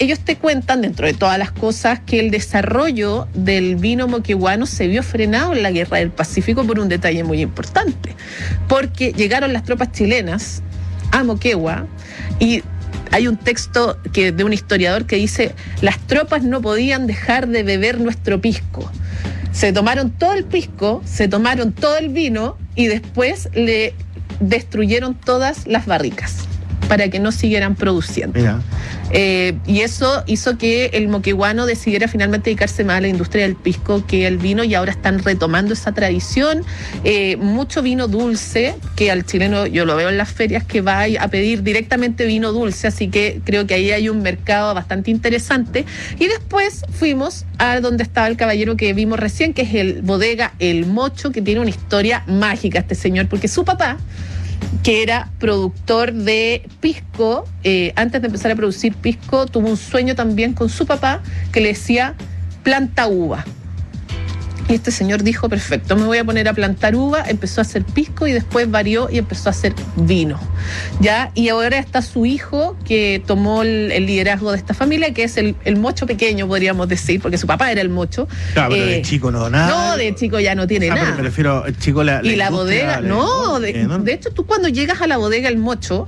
ellos te cuentan, dentro de todas las cosas, que el desarrollo del vino moqueguano se vio frenado en la Guerra del Pacífico por un detalle muy importante, porque llegaron las tropas chilenas a Moquegua y hay un texto de un historiador que dice: las tropas no podían dejar de beber nuestro pisco. Se tomaron todo el pisco, se tomaron todo el vino y después le destruyeron todas las barricas para que no siguieran produciendo. Y eso hizo que el moqueguano decidiera finalmente dedicarse más a la industria del pisco que al vino, y ahora están retomando esa tradición. Mucho vino dulce, que al chileno yo lo veo en las ferias que va a pedir directamente vino dulce, así que creo que ahí hay un mercado bastante interesante. Y después fuimos a donde estaba el caballero que vimos recién, que es el bodega El Mocho, que tiene una historia mágica este señor, porque su papá, que era productor de pisco, antes de empezar a producir pisco, tuvo un sueño también con su papá que le decía: planta uva. Y este señor dijo: perfecto, me voy a poner a plantar uva. Empezó a hacer pisco y después varió y empezó a hacer vino. ¿Ya? Y ahora está su hijo, que tomó el liderazgo de esta familia, que es el Mocho pequeño, podríamos decir, porque su papá era el Mocho. Claro, pero de chico no, nada. No, de chico ya no tiene nada. Pero me refiero, el chico, y la bodega, de hecho, tú cuando llegas a la bodega El Mocho,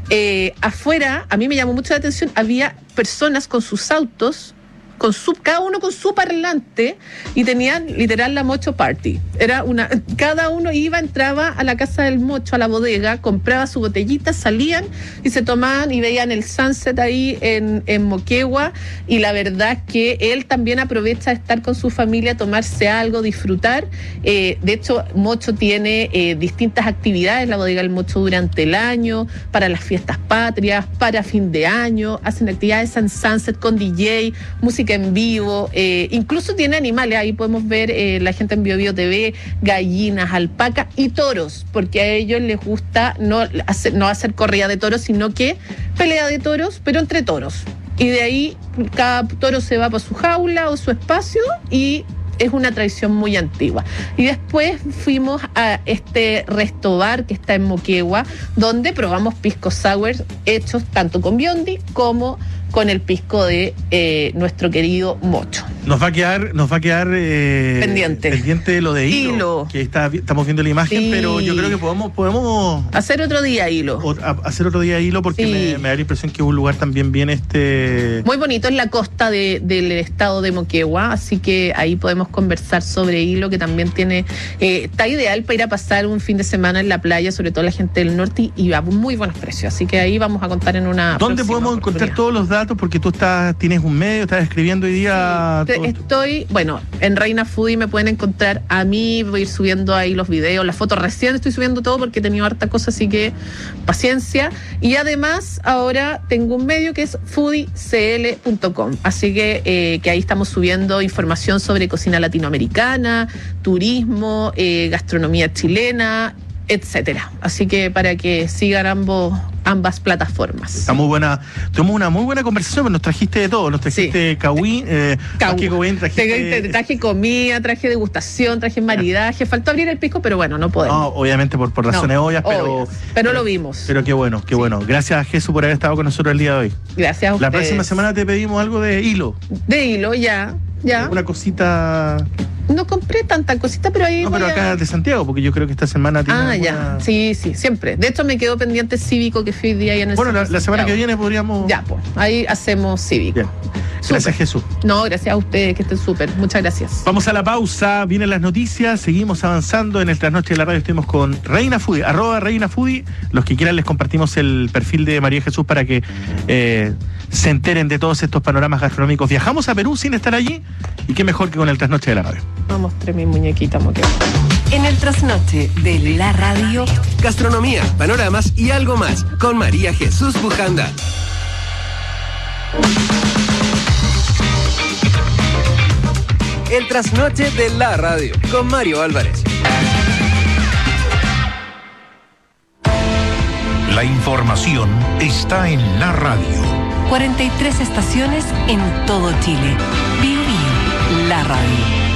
afuera, a mí me llamó mucho la atención, había personas con sus autos, cada uno con su parlante, y tenían literal la Mocho Party. Cada uno entraba a la casa del Mocho, a la bodega, compraba su botellita, salían y se tomaban y veían el sunset ahí en Moquegua. Y la verdad es que él también aprovecha de estar con su familia, tomarse algo, disfrutar. De hecho, Mocho tiene distintas actividades, la bodega del Mocho, durante el año, para las fiestas patrias, para fin de año, hacen actividades en sunset con DJ, música en vivo, incluso tiene animales. Ahí podemos ver la gente en Bio Bio TV, gallinas, alpacas y toros, porque a ellos les gusta no hacer corrida de toros, sino que pelea de toros, pero entre toros. Y de ahí cada toro se va para su jaula o su espacio, y es una tradición muy antigua. Y después fuimos a este resto bar que está en Moquegua, donde probamos pisco sour hechos tanto con Biondi como con el pisco de nuestro querido Mocho. Nos va a quedar pendiente lo de hilo. Que estamos viendo la imagen, sí. Pero yo creo que podemos hacer otro día hilo. Hacer otro día hilo, porque sí. me da la impresión que es un lugar también bien muy bonito en la costa del estado de Moquegua, así que ahí podemos conversar sobre hilo, que también está ideal para ir a pasar un fin de semana en la playa, sobre todo la gente del norte, y a muy buenos precios. Así que ahí vamos a contar en una ¿Dónde podemos encontrar todos los datos? Porque tú tienes un medio, estás escribiendo hoy día. Sí, en Reina Foodie me pueden encontrar a mí, voy a ir subiendo ahí los videos, las fotos, recién estoy subiendo todo porque he tenido harta cosa, así que paciencia. Y además ahora tengo un medio que es foodiecl.com, así que ahí estamos subiendo información sobre cocina latinoamericana, turismo, gastronomía chilena, etcétera. Así que para que sigan ambas plataformas. Está muy buena. Tuvimos una muy buena conversación, nos trajiste de todo. Nos trajiste traje comida, traje degustación, traje maridaje. Faltó abrir el pisco, pero bueno, no podemos. No, obviamente por razones obvias, pero lo vimos. Pero qué bueno. Gracias a Jesús por haber estado con nosotros el día de hoy. Gracias a ustedes. La próxima semana te pedimos algo de hilo. De hilo, ya. Una cosita. No compré tanta cosita, pero ahí. No, pero acá de Santiago, porque yo creo que esta semana tiene. Ya. Sí, siempre. De hecho, me quedó pendiente Cívico, que fui día ahí en el. Bueno, la semana que viene podríamos. Ya, pues. Ahí hacemos Cívico. Bien. Gracias, Jesús. No, gracias a ustedes, que estén súper. Muchas gracias. Vamos a la pausa, vienen las noticias, seguimos avanzando. En el Trasnoche de la Radio estuvimos con Reina Foodie, @ReinaFoodie. Los que quieran les compartimos el perfil de María Jesús para que se enteren de todos estos panoramas gastronómicos. Viajamos a Perú sin estar allí, y qué mejor que con el Trasnoche de la Radio. Vamos, mi muñequita, Moquegua. En el Trasnoche de la Radio, gastronomía, panoramas y algo más, con María Jesús Bujanda. El Trasnoche de la Radio, con Mario Álvarez. La información está en la radio. 43 estaciones en todo Chile. Bio Bio, la radio.